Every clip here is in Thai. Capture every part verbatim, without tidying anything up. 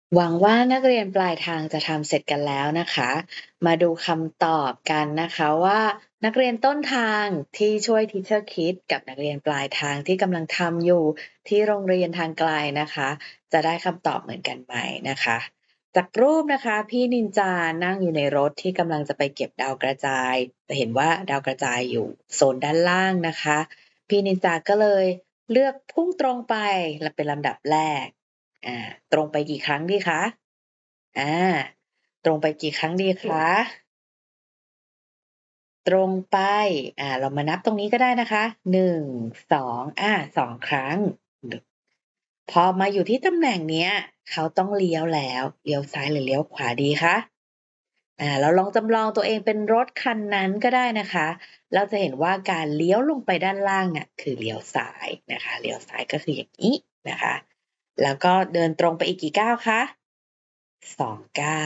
หวังว่านักเรียนปลายทางจะทำเสร็จกันแล้วนะคะ มาดูคำตอบกันนะคะว่านักเรียนต้นทางที่ช่วย Teacher Kit กับนักเรียนปลายทางที่กำลังทำอยู่ที่โรงเรียนทางไกลนะคะ จะได้คำตอบเหมือนกันไหมนะคะ จากรูปนะคะพี่นินจานั่งอยู่ในรถที่กำลังจะไปเก็บดาวกระจายจะเห็นว่าดาวกระจายอยู่โซนด้านล่างนะคะพี่นินจาก็เลยเลือกพุ่งตรงไปและเป็นลำดับแรก อ่าตรงไปกี่ครั้งดีคะอาตรงไปกี่ครั้งดีคะตรงไปอ่าเรามานับตรงนี้ก็ได้นะคะหนึ่ง สององอาสองครั้งดพอมาอยู่ที่ตำแหน่งเนี้ยเขาต้องเลี้ยวแล้วเลี้ยวซ้ายหรือเลี้ยวขวาดีคะอ่าเราลองจำลองตัวเองเป็นรถคันนั้นก็ได้นะคะเราจะเห็นว่าการเลี้ยวลงไปด้านล่างน่ะคือเลี้ยวซ้ายนะคะเลี้ยวซ้ายก็คืออย่างงี้นะคะแล้วก็เดินตรงไปอีกกี่ก้าวคะสองก้าว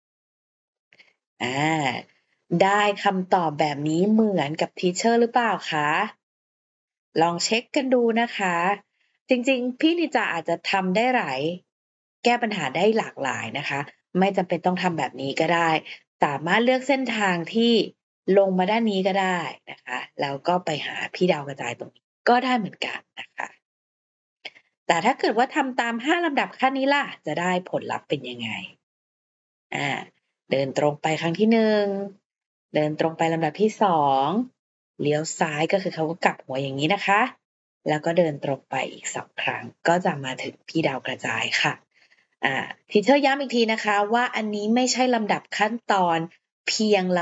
อาได้คำตอบแบบนี้เหมือนกับทีเชอร์หรือเปล่าคะลองเช็คกันดูนะคะจริงๆพี่นิจาอาจจะทำได้หลายแก้ปัญหาได้หลากหลายนะคะไม่จำเป็นต้องทำแบบนี้ก็ได้สามารถเลือกเส้นทางที่ลงมาด้านนี้ก็ได้นะคะแล้วก็ไปหาพี่ดาวกระจายตรงนี้ก็ได้เหมือนกันนะคะแต่ถ้าเกิดว่าทำตามห้าลำดับขั้นนี้ล่ะจะได้ผลลัพธ์เป็นยังไง อาเดินตรงไปครั้งที่หนึ่งเดินตรงไปลำดับที่สองเลี้ยวซ้ายก็คือเขาก็กลับหัวอย่างงี้นะคะแล้วก็เดินตรงไปอีกสองครั้งก็จะมาถึงพี่ดาวกระจายค่ะอ่า Teacher ย้ำอีกทีนะคะว่าอันนี้ไม่ใช่ลำดับขั้นตอนเพียงล